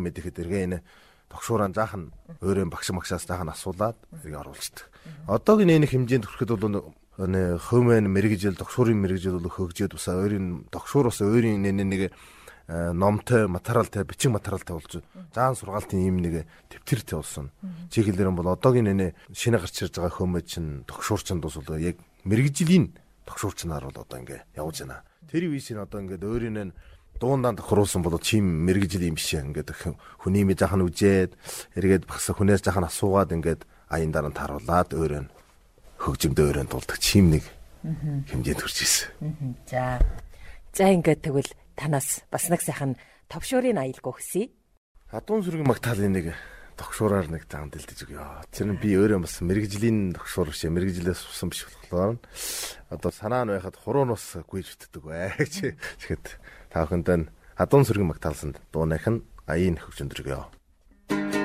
мэдэхэд эргээ энэ тогшуураа жаахан өөрөө багш магшаас жаахан асуулаад эргээ оруулцдаг. Одоогийн энэ хэмжээнд хүрэхэд бол хөөмэн мэрэгжил тогшуурын мэрэгжил бол хөгжөөд бас өөрийн тогшуур бас өөрийн нэг номтой материалтай бичиг материалтай болж заан сургаалтын ийм нэг төвтөртэй болсон. Чи хэлээр бол одоогийн энэ шинэ гарч ирж байгаа хөөмөд чинь тогшуурчинд бас бол яг мэрэгжлийн тогшуурчнаар бол одоо ингээ явж байна. Тэр вишийн одоо ингээд өөрийн дуундаа тохируулсан бол чим мэрэгжил юм шиг ингээд хүний мэ жахан үжээд эргээд багс хүнээс жахан асуугаад ингээд аян дараа нь тааруулаад өөрөө хөгжимдөө өөрөө дуулдаг чим нэг хэмжээнд хүрч ирсэн. За ингээд тэгвэл танаас бас нэг сайхан товшуурын аялгаа хүсье. Хадуун сүргийн магтаалын нэг тогшуураар нэг заан дэлдэж өгье. Тэр нь би өөрөө бас мэрэгжлийн тогшуур биш мэрэгжлээс сурсан биш болохоор одоо санаа нь байхад хуруу нус гүйж утдаг бай гэж тэгэхэд та бүхэнд хадуун сүргийн магтаалсанд дуунах нь аяын хөгжимд өгье.